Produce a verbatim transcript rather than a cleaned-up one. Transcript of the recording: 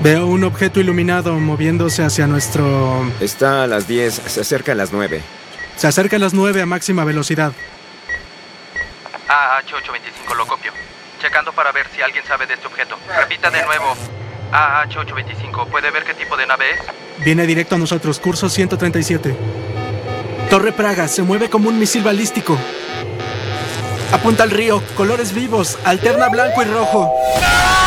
Veo un objeto iluminado moviéndose hacia nuestro... Está a las diez, se acerca a las nueve. Se acerca a las nueve a máxima velocidad. A H ochocientos veinticinco, lo copio. Checando para ver si alguien sabe de este objeto. Repita de nuevo. A H ochocientos veinticinco, ¿puede ver qué tipo de nave es? Viene directo a nosotros, curso ciento treinta y siete. Torre Praga, se mueve como un misil balístico. Apunta al río, colores vivos, alterna blanco y rojo.